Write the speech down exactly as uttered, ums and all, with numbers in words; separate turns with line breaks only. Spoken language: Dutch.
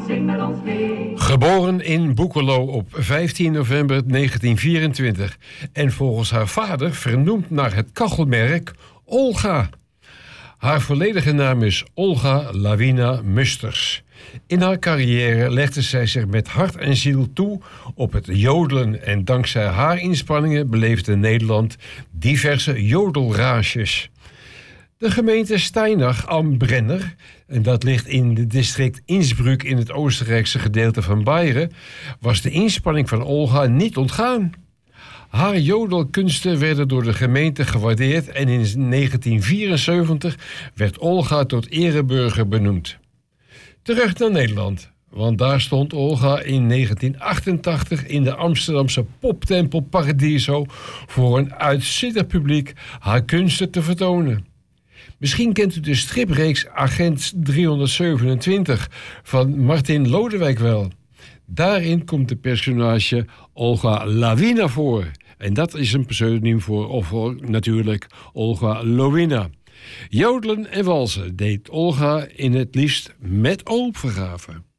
zing met ons mee.
Geboren in Boekelo op vijftien november negentien vierentwintig en volgens haar vader vernoemd naar het kachelmerk Olga. Haar volledige naam is Olga Lawina Musters. In haar carrière legde zij zich met hart en ziel toe op het jodelen en dankzij haar inspanningen beleefde Nederland diverse jodelrages. De gemeente Steinach am Brenner, en dat ligt in het district Innsbruck in het Oostenrijkse gedeelte van Beieren, was de inspanning van Olga niet ontgaan. Haar jodelkunsten werden door de gemeente gewaardeerd en in negentien vierenzeventig werd Olga tot ereburger benoemd. Terug naar Nederland, want daar stond Olga in negentien achtentachtig in de Amsterdamse poptempel Paradiso voor een uitzittend publiek haar kunsten te vertonen. Misschien kent u de stripreeks Agent driehonderdzevenentwintig van Martin Lodewijk wel. Daarin komt de personage Olga Lawina voor. En dat is een pseudoniem voor, of voor natuurlijk Olga Lowina. Jodelen en walsen deed Olga in het liefst met Overgave.